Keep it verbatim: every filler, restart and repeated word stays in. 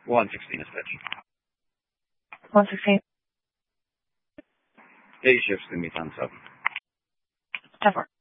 one sixteen is pitch. one sixteen. Day shift's going to be ten seven. ten four.